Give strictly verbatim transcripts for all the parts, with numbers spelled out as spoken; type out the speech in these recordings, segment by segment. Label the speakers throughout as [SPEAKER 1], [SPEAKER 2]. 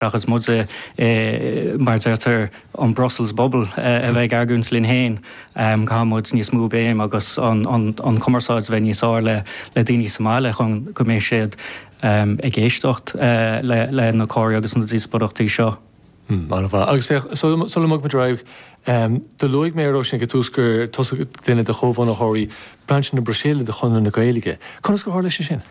[SPEAKER 1] Agus muze mar zetar an Brussels bubble a bheith gargúns linn héin cá mud níos mú béim agus an commerceáid bheith níos á le le daoine Somália chun go mé siad ag géisteacht le na cóir agus na díosbadachtí seo.
[SPEAKER 2] Agus sulla mag draibh de luig mé roisin go túsgur tosa duine de chomhán a choirí branch na Brasília de chun na Gaeilge. Conas go hála sé sin?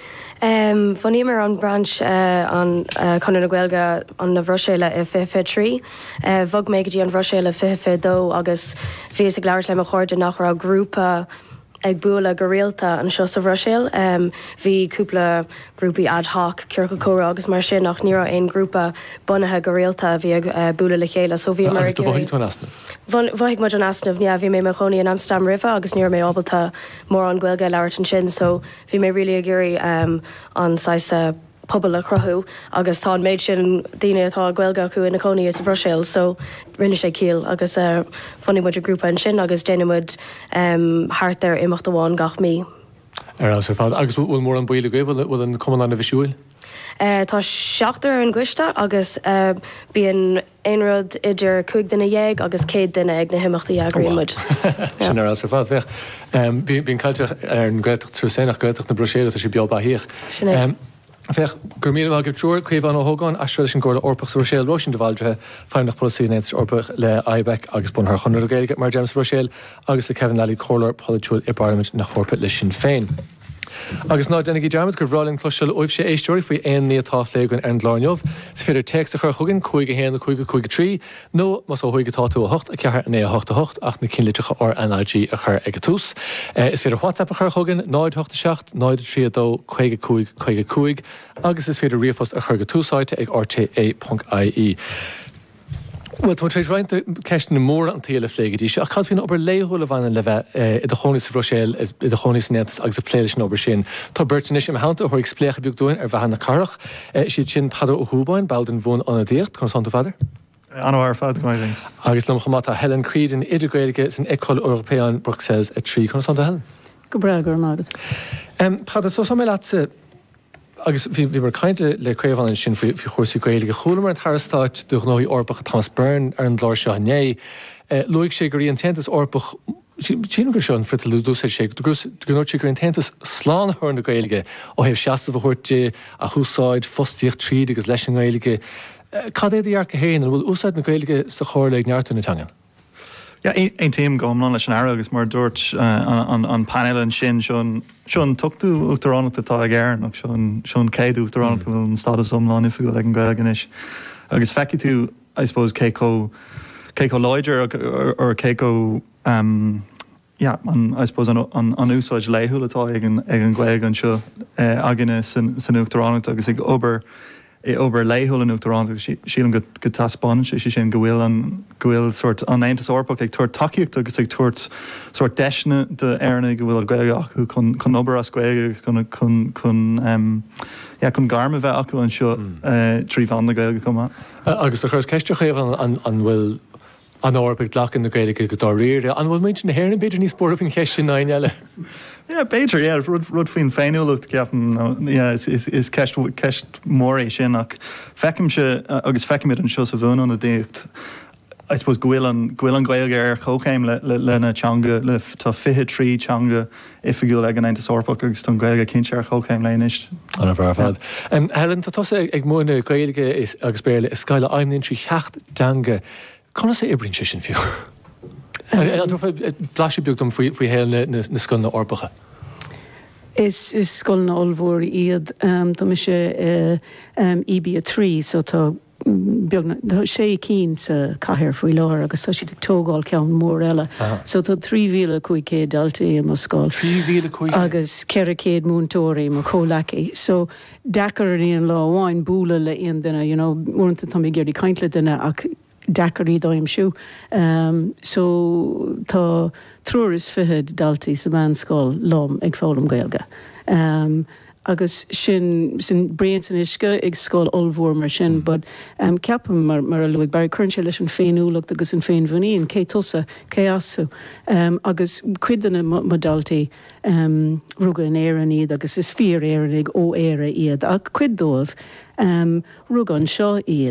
[SPEAKER 3] Um, Van immer an branch uh, an uh, Conor na Gaeilge an na Bhrosile i fife trí. Uh, Vog méid dí an Bhrosile fife dó agus bhí a gláir le a chuirde nach ra grúpa ag buaile go réalta an seo sa Bhrosile. Um, bhí cúpla grúpaí ad hoc Cearcha Comhairle agus mar sin nach níor aon grúpa bunathe go réalta bhí ag uh, buaile le chéile. So bhí mar
[SPEAKER 2] agus do bhaigh tú an asnamh?
[SPEAKER 3] Bhaigh muid an asnamh, ní bhí mé mar chonaí an Amsterdam River agus níor mé ábalta mór an Gaeilge leabhart an sin, so bhí mé rilí a gurí um, an saisa pobl a chruthú agus tá méid sin daine atá Gaeilge acu ina chonaí is a Bhrosile, so rinne sé cíal agus uh, fannig muid a grúpa an sin agus déine muid um, hart ar imeacht amháin gach mí.
[SPEAKER 2] Ar as ar fád, agus bhfuil mór an buile go bhfuil an cumann a bhisiúil?
[SPEAKER 3] Uh, tá seachtar an gcuiste agus uh, bíon éonrad idir cúig duna dhéag agus céad duine ag na himimeachtaí eagraíon muid.
[SPEAKER 2] Sin ar as ar fád bheith. Bíon cailte ar an gaiiteach trúsénach gaiiteach na Brasília a sé beag ba híoch. Fech gur mí agad trúir chuomh an óthgáin asúil sin gcóla orpach Bhrosile Roisin de bhaildrethe fáinnach polínéid orpach le Aibec agus bun th chunar Gaeilge mar James Bhrosile agus le Kevin Lally Corler Polytúil i Parliament nach chorpa le Sinn Féin. Agus ná dennig dearmid gur bhrálinn cloisiil óibh sé éisteoirí faoi aon ní atá léigeann ar an gláinneomh, is féidir text a chur chugann chuig a héana chuig a chuig a trí, nó mas ó chuig a táú a hocht a ceathar né a hocht a hocht ach na cinlitecha ar N I G a chur ag a tús. Is féidir WhatsApp a chur chugann náid hocht a seacht, náid a trí dó chuig a chuig chuig a chuig, agus is féidir riomhos a chur a túsáite ag r t a dot I E. Well, tá tréis roiint ceist na mór an téile phléigeadí se, ach cad bhíon obair léithúil a bhain le bheith i do chónaí sa Bhrosile, i do chónaí sa Neamhtas agus a pléile sin obair sin. Tá Bertanis im háanta chuir splécha beag dúin ar bheithan na carach, siad sin padar ó Húbáin, báildan bhún anna díocht, chun santa fadar?
[SPEAKER 4] Anna ar fad go maidings.
[SPEAKER 2] Agus lom chumata Helen Creed in idir Gaeilge san École Européenne Bruxelles a trí, chun santa Helen?
[SPEAKER 5] Go bragur mágad.
[SPEAKER 2] Padar, tó sa mé lása agus bhí mar cainte le chuomháin sin fao chósaí Gaeilge chola mar an tarastáit do nóí orpach Thomas Byrne ar an gláir seo né. Luigh sé gurí an tentas orpach sin gur seán fritalú dús sé gnóir sé gur an tentas sláán thur na Gaeilge ó hebh seaamh chuirte a chúsáid fostíocht tríd agus leis an Gaeilge. Cad é dhearcha héin an bhfuil úsáid na Gaeilge sa chóir le neartú na teangain?
[SPEAKER 4] Ja, ein team gomlan leis an air agus mar dúirt an panel an sin sean tuchtú uchtarránach atá ag air nach sean céadú uchtarránach an stadas omláin ifiúil ag an Gaeilge is. Agus feici tú, I suppose, céco Lloider or céco yeah, an, I suppose an, an, an úsáid léithúil atá ag an Gaeilge an seo aginine san uchtarránach agus ag obair é obair léithúil an uchtarránach sílan go taspáin sé sin go bhfuil an gohfuil sort an aontas orpach ag tuairt takeíocht agus ag tuairt sort deisne de airna go bhfuil a Gaeilge acu chun chun obair as Gaeilge chun chun chun chun garma bheith acu an seo trí bhean na Gaeilge cumá.
[SPEAKER 2] Agus a chur ceiste chéamh an bhfuil an orpach lachan na Gaeilge go dá riire, an bhfuil muint na héirna beidir níos spóir fin cheist sin nain eile.
[SPEAKER 4] Yeah, beter, yeah, rud rud faoin féinúlacht ceapan, yeah, is is is ceist ceist mór é sin ach fecim se agus fecimid an seo sa bhún na déocht. I suppose gohfuil an gohfuil an Gaeilge ar chóchéim le le lena teanga le tá fiche trí teanga ifigiúil ag an aontas orpach agus tá Gaeilge cinse ar chóchéim le inis.
[SPEAKER 2] Anna bhar fad. Helen, tá tosa ag móna Gaeilge is agus béle is scaile aimlíonn trí cheacht danga. Conna sé ibrin sé sin fiú? Blaisi beag dom faoi héil na scoil na orpacha?
[SPEAKER 5] Is is scoil na olmhór iad tá mi sé E B a trí, so tá sé cín sa caithear faoi láir agus tá si ag tógáil ceann mór eile. So tá tríhíle chuig cé daltaí a scoil.
[SPEAKER 2] Tríhíle chuig?
[SPEAKER 5] Agus ceithre céad múntóirí mar cólaci. So dachar íon lá bháin búla le íon duine, you know, múnta tá mi géirí caint le duine ach Dachar dáim siú. Um, so tá trúr is fihead daltaí sa man scóil lom ag fálam Gaeilge. Um, agus sin sin brein san isce ag scóil olmhór mar sin, bud um, ceapam mar mar a luigh bar chun leis an féinúlacht agus an féin bhaíon, cé tusa, cé asú. Um, agus cuidanna modaltaí um, ruga an éan iad agus is fíor éannig ó éire iad, ach cuiddómh um, ruga an seo iad.